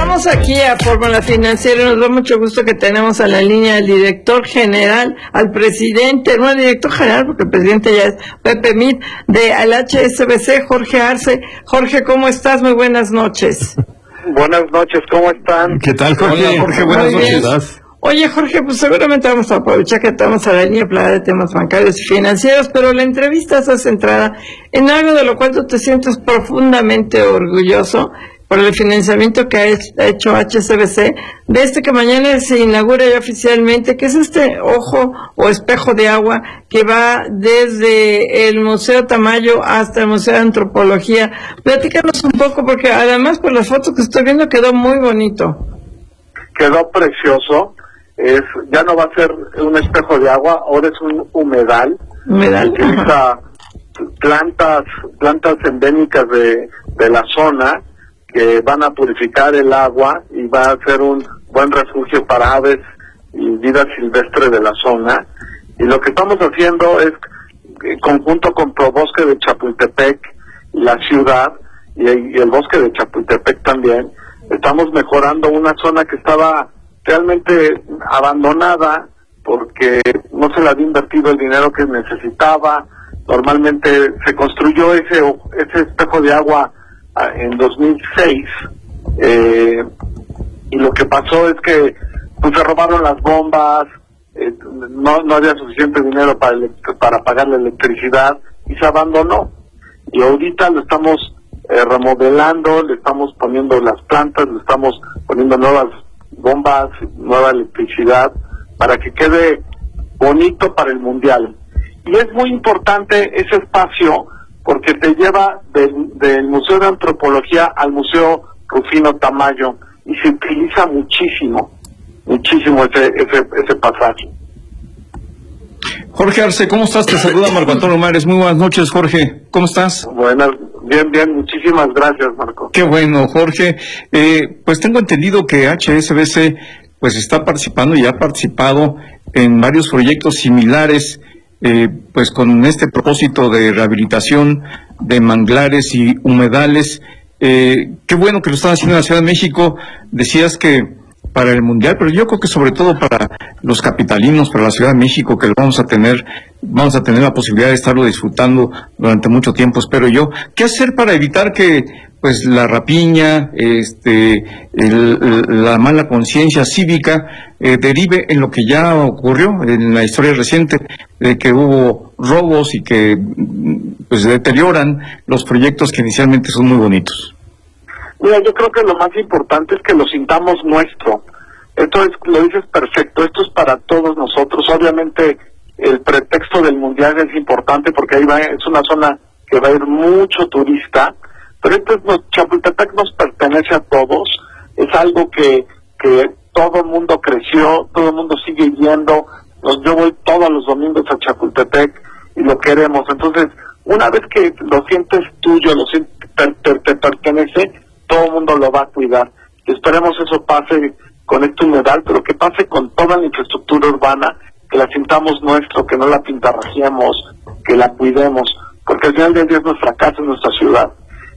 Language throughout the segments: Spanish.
Saludamos aquí a Fórmula Financiera. Nos da mucho gusto que tenemos a la línea al director general, al presidente, no al director general porque el presidente ya es Pepe Mit, de al HSBC, Jorge Arce. Jorge, ¿cómo estás? Muy buenas noches. Buenas noches, ¿cómo están? ¿Qué tal, Jorge? Hola, Jorge, buenas noches. Oye, Jorge, pues seguramente vamos a aprovechar que estamos a la línea para hablar de temas bancarios y financieros, pero la entrevista está centrada en algo de lo cual tú te sientes profundamente orgulloso por el financiamiento que ha hecho HSBC, de que mañana se inaugura ya oficialmente, que es este ojo o espejo de agua que va desde el Museo Tamayo hasta el Museo de Antropología. Platícanos un poco, porque además por las fotos que estoy viendo quedó muy bonito. Quedó precioso. Ya no va a ser un espejo de agua, ahora es un humedal. Utiliza plantas endémicas de la zona que van a purificar el agua y va a ser un buen refugio para aves y vida silvestre de la zona. Y lo que estamos haciendo es, en conjunto con Probosque de Chapultepec, la ciudad y el bosque de Chapultepec también, estamos mejorando una zona que estaba realmente abandonada porque no se le había invertido el dinero que necesitaba. Normalmente se construyó ese espejo de agua en 2006 y lo que pasó es que pues, se robaron las bombas, no había suficiente dinero para pagar la electricidad y se abandonó. Y ahorita lo estamos remodelando, le estamos poniendo las plantas, le estamos poniendo nuevas bombas, nueva electricidad para que quede bonito para el Mundial. Y es muy importante ese espacio porque te lleva del Museo de Antropología al Museo Rufino Tamayo y se utiliza muchísimo ese pasaje. Jorge Arce, ¿cómo estás? Te saluda Marco Antonio Mares. Muy buenas noches, Jorge. ¿Cómo estás? Buenas, bien, muchísimas gracias, Marco. Qué bueno, Jorge. Pues tengo entendido que HSBC pues está participando y ha participado en varios proyectos similares, pues con este propósito de rehabilitación de manglares y humedales. Qué bueno que lo están haciendo en la Ciudad de México. Decías que para el Mundial, pero yo creo que sobre todo para los capitalinos, para la Ciudad de México, que lo vamos a tener la posibilidad de estarlo disfrutando durante mucho tiempo, espero yo. ¿Qué hacer para evitar que pues la rapiña, la mala conciencia cívica derive en lo que ya ocurrió en la historia reciente, de que hubo robos y que pues deterioran los proyectos que inicialmente son muy bonitos? Mira, yo creo que lo más importante es que lo sintamos nuestro. Esto lo dices perfecto, esto es para todos nosotros. Obviamente el pretexto del Mundial es importante porque ahí es una zona que va a ir mucho turista, pero Chapultepec nos pertenece a todos, es algo que todo el mundo creció, todo el mundo sigue yendo. Yo voy todos los domingos a Chapultepec y lo queremos. Entonces, una vez que lo sientes tuyo, te pertenece, todo el mundo lo va a cuidar. Y esperemos eso pase con este humedal, pero que pase con toda la infraestructura urbana, que la sintamos nuestro, que no la pintarrajeemos, que la cuidemos, porque al final del día es nuestra casa, es nuestra ciudad.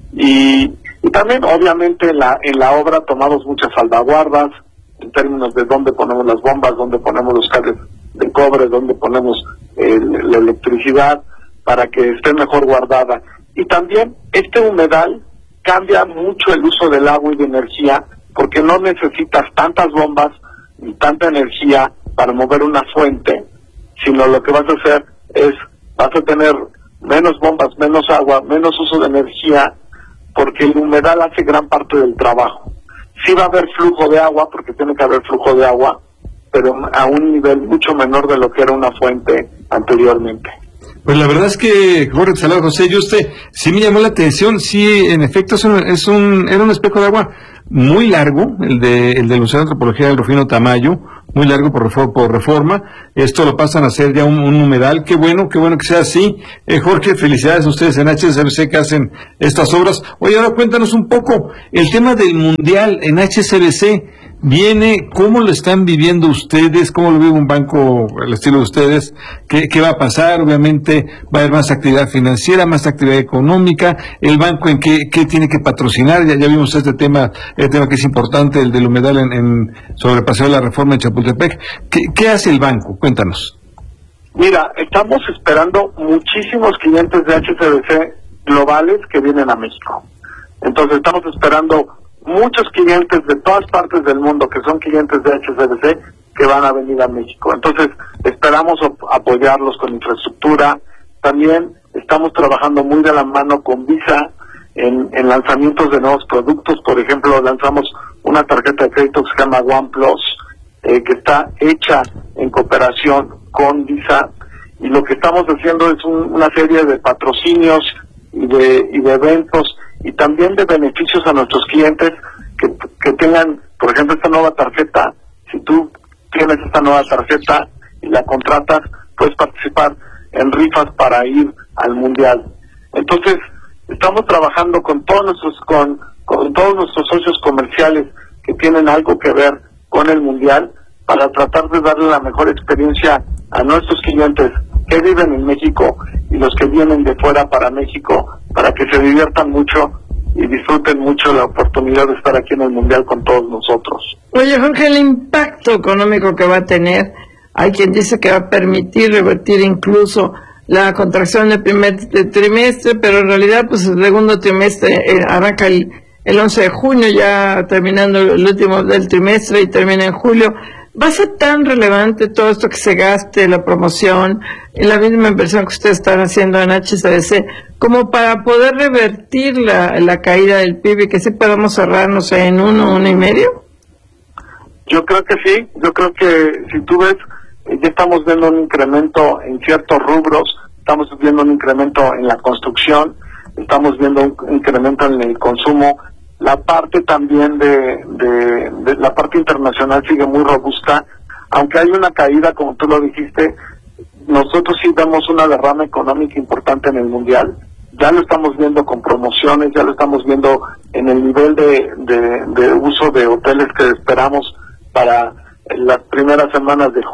Y también, obviamente, en la obra tomamos muchas salvaguardas, en términos de dónde ponemos las bombas, dónde ponemos los cables de cobre, dónde ponemos la electricidad, para que esté mejor guardada. Y también, este humedal cambia mucho el uso del agua y de energía, porque no necesitas tantas bombas ni tanta energía para mover una fuente, sino lo que vas a hacer es, vas a tener menos bombas, menos agua, menos uso de energía, porque el humedal hace gran parte del trabajo. Sí va a haber flujo de agua, porque tiene que haber flujo de agua, pero a un nivel mucho menor de lo que era una fuente anteriormente. Pues la verdad es que, Jorge, saludos, José, sí me llamó la atención. Sí, en efecto era un espejo de agua muy largo, el del Museo de Antropología del Rufino Tamayo, muy largo por reforma. Esto lo pasan a hacer ya un humedal. Qué bueno que sea así. Jorge, felicidades a ustedes en HSBC que hacen estas obras. Oye, ahora cuéntanos un poco el tema del Mundial en HSBC. viene, ¿cómo lo están viviendo ustedes? ¿Cómo lo vive un banco al estilo de ustedes? ¿Qué va a pasar? Obviamente va a haber más actividad financiera, más actividad económica. ¿El banco en qué tiene que patrocinar? Ya vimos este tema, el tema que es importante, el del humedal sobre el Paseo de la Reforma en Chapultepec. ¿Qué hace el banco? Cuéntanos. Mira, estamos esperando muchísimos clientes de HSBC globales que vienen a México. Entonces estamos esperando muchos clientes de todas partes del mundo que son clientes de HSBC que van a venir a México. Entonces esperamos apoyarlos con infraestructura. También estamos trabajando muy de la mano con Visa en lanzamientos de nuevos productos. Por ejemplo, lanzamos una tarjeta de crédito que se llama OnePlus, que está hecha en cooperación con Visa, y lo que estamos haciendo es una serie de patrocinios y de eventos y también de beneficios a nuestros clientes que tengan, por ejemplo, esta nueva tarjeta. Si tú tienes esta nueva tarjeta y la contratas, puedes participar en rifas para ir al Mundial. Entonces, estamos trabajando con todos nuestros socios comerciales que tienen algo que ver con el Mundial para tratar de darle la mejor experiencia a nuestros clientes que viven en México y los que vienen de fuera para México, para que se diviertan mucho y disfruten mucho la oportunidad de estar aquí en el Mundial con todos nosotros. Oye, Jorge, el impacto económico que va a tener, hay quien dice que va a permitir revertir incluso la contracción del primer trimestre, pero en realidad pues el segundo trimestre arranca el 11 de junio, ya terminando el último del trimestre y termina en julio. ¿Va a ser tan relevante todo esto que se gaste, la promoción, en la misma inversión que ustedes están haciendo en HSBC, como para poder revertir la caída del PIB y que sí podamos cerrarnos en 1.5? Yo creo que sí. Yo creo que si tú ves, ya estamos viendo un incremento en ciertos rubros, estamos viendo un incremento en la construcción, estamos viendo un incremento en el consumo. La parte también de la parte internacional sigue muy robusta, aunque hay una caída, como tú lo dijiste. Nosotros sí vemos una derrama económica importante en el Mundial. Ya lo estamos viendo con promociones, ya lo estamos viendo en el nivel de uso de hoteles que esperamos para las primeras semanas de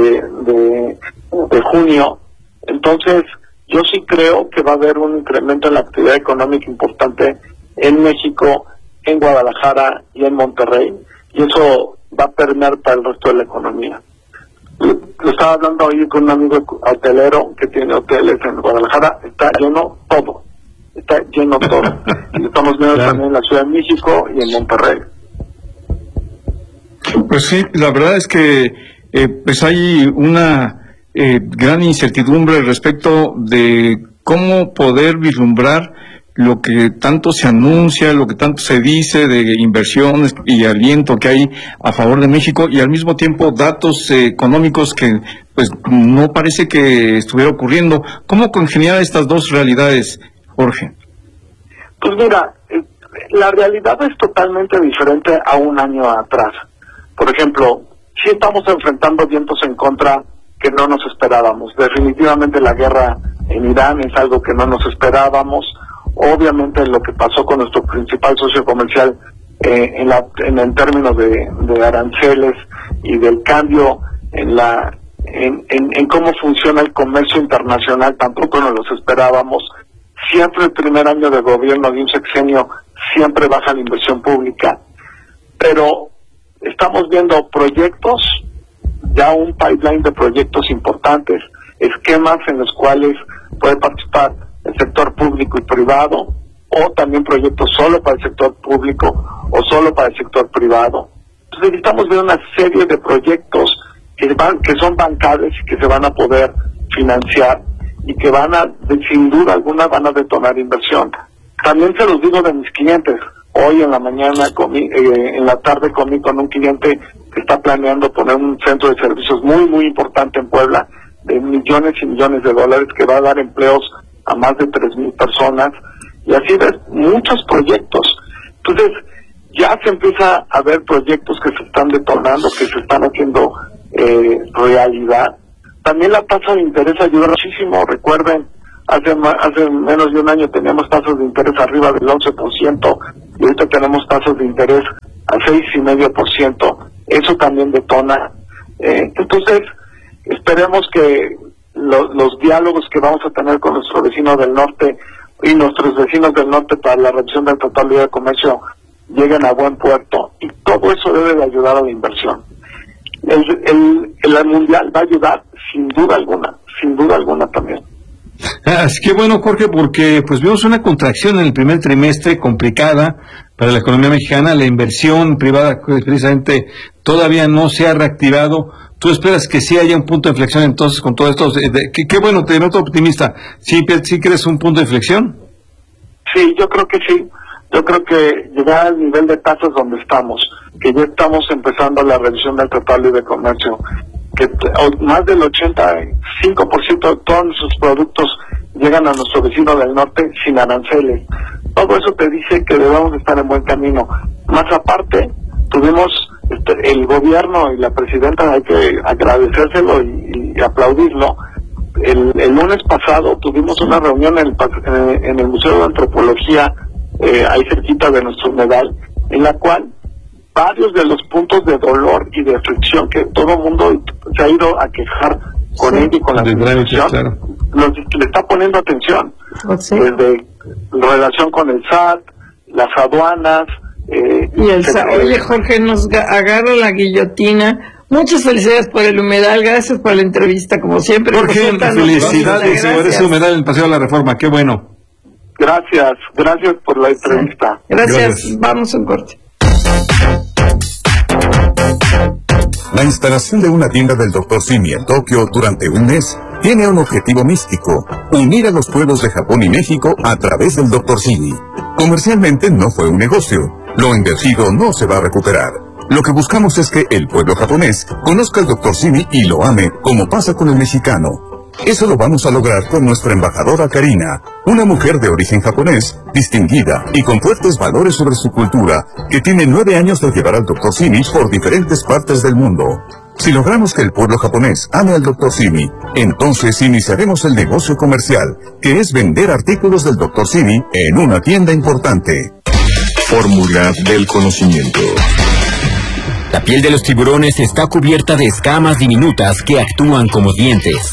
junio. Entonces, yo sí creo que va a haber un incremento en la actividad económica importante en México, en Guadalajara y en Monterrey, y eso va a permear para el resto de la economía. Lo estaba hablando hoy con un amigo hotelero que tiene hoteles en Guadalajara, está lleno todo. Y lo estamos viendo también en la Ciudad de México y en Monterrey. Pues sí, la verdad es que pues hay una gran incertidumbre respecto de cómo poder vislumbrar lo que tanto se anuncia, lo que tanto se dice de inversiones y aliento que hay a favor de México, y al mismo tiempo datos económicos que pues no parece que estuviera ocurriendo. ¿Cómo congeniar estas dos realidades, Jorge? Pues mira, la realidad es totalmente diferente a un año atrás. Por ejemplo, sí estamos enfrentando vientos en contra que no nos esperábamos. Definitivamente la guerra en Irán es algo que no nos esperábamos. Obviamente lo que pasó con nuestro principal socio comercial en términos de aranceles y del cambio en cómo funciona el comercio internacional, tampoco nos los esperábamos. Siempre el primer año de gobierno de un sexenio siempre baja la inversión pública, pero estamos viendo proyectos, ya un pipeline de proyectos importantes, esquemas en los cuales puede participar el sector público y privado, o también proyectos solo para el sector público o solo para el sector privado. Entonces estamos viendo una serie de proyectos que son bancables y que se van a poder financiar y que sin duda alguna van a detonar inversión. También se los digo de mis clientes. Hoy en la mañana, en la tarde comí con un cliente que está planeando poner un centro de servicios muy, muy importante en Puebla, de millones y millones de dólares, que va a dar empleos a más de 3,000 personas, y así ves muchos proyectos. Entonces, ya se empieza a ver proyectos que se están detonando, que se están haciendo realidad. También la tasa de interés ayuda muchísimo. Recuerden, hace menos de un año teníamos tasas de interés arriba del 11%, y ahorita tenemos tasas de interés al 6,5%. eso también detona. Entonces, esperemos que los diálogos que vamos a tener con nuestros vecinos del norte y nuestros vecinos del norte para la revisión del Tratado de Libre Comercio lleguen a buen puerto, y todo eso debe de ayudar a la inversión. El mundial va a ayudar sin duda alguna también. Así que bueno, Jorge, porque pues vimos una contracción en el primer trimestre complicada para la economía mexicana. La inversión privada precisamente todavía no se ha reactivado. ¿Tú esperas que sí haya un punto de inflexión entonces con todo esto? Qué bueno, te noto optimista. ¿Sí crees un punto de inflexión? Sí, yo creo que sí. Yo creo que llegar al nivel de tasas donde estamos, que ya estamos empezando la revisión del Tratado de Libre Comercio, que más del 85% de todos nuestros productos llegan a nuestro vecino del norte sin aranceles. Todo eso te dice que debemos estar en buen camino. Más aparte, tuvimos el gobierno y la presidenta, hay que agradecérselo y aplaudirlo. El lunes pasado tuvimos una reunión en el Museo de Antropología, ahí cerquita de nuestro humedal, en la cual varios de los puntos de dolor y de fricción que todo el mundo se ha ido a quejar con él y con la administración, claro, le está poniendo atención. Desde relación con el SAT, las aduanas. Y el SAT, oye Jorge, nos agarra la guillotina. Muchas felicidades por el humedal, gracias por la entrevista, como siempre. Jorge, felicidades por ese humedal en el Paseo de la Reforma, qué bueno. Gracias por la entrevista. Gracias. Vamos a un corte. La instalación de una tienda del Dr. Simi en Tokio durante un mes tiene un objetivo místico: unir a los pueblos de Japón y México a través del Dr. Simi. Comercialmente no fue un negocio. Lo invertido no se va a recuperar. Lo que buscamos es que el pueblo japonés conozca al Dr. Simi y lo ame, como pasa con el mexicano. Eso lo vamos a lograr con nuestra embajadora Karina, una mujer de origen japonés, distinguida y con fuertes valores sobre su cultura, que tiene 9 años de llevar al Dr. Simi por diferentes partes del mundo. Si logramos que el pueblo japonés ame al Dr. Simi, entonces iniciaremos el negocio comercial, que es vender artículos del Dr. Simi en una tienda importante. Fórmula del conocimiento. La piel de los tiburones está cubierta de escamas diminutas que actúan como dientes.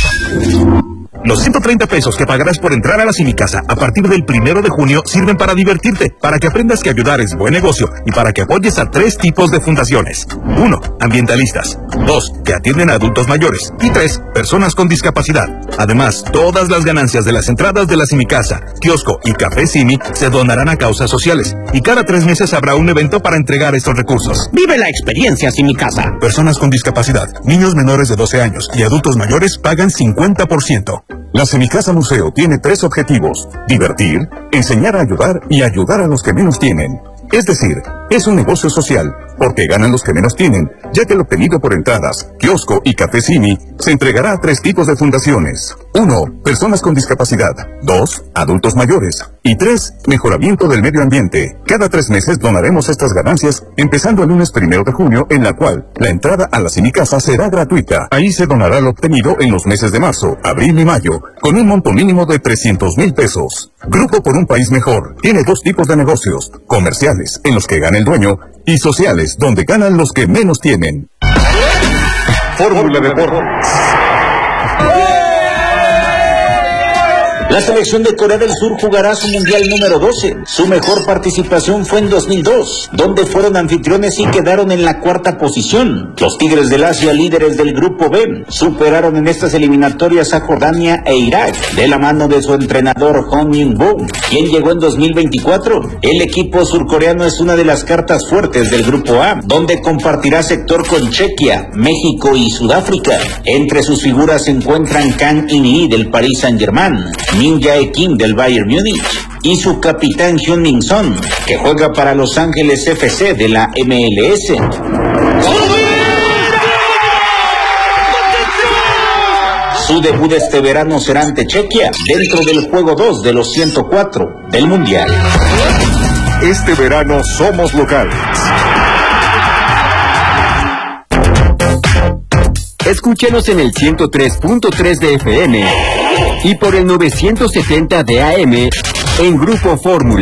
Los 130 pesos que pagarás por entrar a la Simicasa a partir del 1 de junio sirven para divertirte, para que aprendas que ayudar es buen negocio y para que apoyes a 3 tipos de fundaciones. 1. Ambientalistas. 2. Que atienden a adultos mayores. Y 3. Personas con discapacidad. Además, todas las ganancias de las entradas de la Simicasa, kiosco y café Simi se donarán a causas sociales. Y cada 3 meses habrá un evento para entregar estos recursos. ¡Vive la experiencia Simicasa! Personas con discapacidad, niños menores de 12 años y adultos mayores pagan 50%. La Simicasa Museo tiene 3 objetivos: divertir, enseñar a ayudar y ayudar a los que menos tienen. Es decir, es un negocio social, porque ganan los que menos tienen, ya que lo obtenido por entradas, kiosco y café Simi se entregará a 3 tipos de fundaciones. 1. Personas con discapacidad. 2. Adultos mayores. Y 3. Mejoramiento del medio ambiente. Cada 3 meses donaremos estas ganancias, empezando el lunes 1 de junio, en la cual la entrada a la Simicasa será gratuita. Ahí se donará lo obtenido en los meses de marzo, abril y mayo, con un monto mínimo de 300,000 pesos. Grupo por un País Mejor tiene 2 tipos de negocios: comerciales, en los que gana el dueño, y sociales, donde ganan los que menos tienen. Fórmula Deportes. La selección de Corea del Sur jugará su mundial número 12. Su mejor participación fue en 2002, donde fueron anfitriones y quedaron en la 4ª posición. Los Tigres del Asia, líderes del grupo B, superaron en estas eliminatorias a Jordania e Irak, de la mano de su entrenador Hong Min-woo, quien llegó en 2024. El equipo surcoreano es una de las cartas fuertes del grupo A, donde compartirá sector con Chequia, México y Sudáfrica. Entre sus figuras se encuentran Kang In-hee del Paris Saint-Germain, Min Jae-kim del Bayern Múnich y su capitán Hyun-min Son, que juega para Los Ángeles FC de la MLS. Su debut este verano será ante Chequia, dentro del juego 2 de los 104 del Mundial. Este verano somos locales. Escúchenos en el 103.3 de FM y por el 970 de AM en Grupo Fórmula.